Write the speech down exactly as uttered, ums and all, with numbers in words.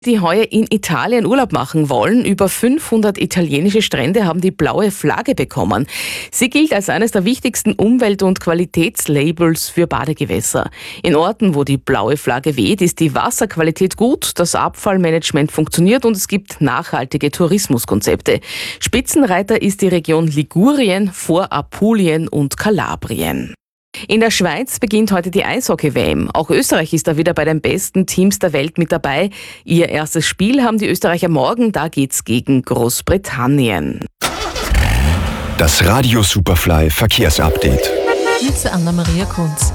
die heuer in Italien Urlaub machen wollen. Über fünfhundert italienische Strände haben die blaue Flagge bekommen. Sie gilt als eines der wichtigsten Umwelt- und Qualitätslabels für Badegewässer. In Orten, wo die blaue Flagge weht, ist die Wasserqualität gut, das Abfallmanagement funktioniert und es gibt nachhaltige Tourismuskonzepte. Spitzenreiter ist die Region Ligurien vor Apulien und Kalabrien. In der Schweiz beginnt heute die Eishockey-W M. Auch Österreich ist da wieder bei den besten Teams der Welt mit dabei. Ihr erstes Spiel haben die Österreicher morgen, da geht's gegen Großbritannien. Das Radio Superfly Verkehrsupdate. Mit Anna-Maria Kunz.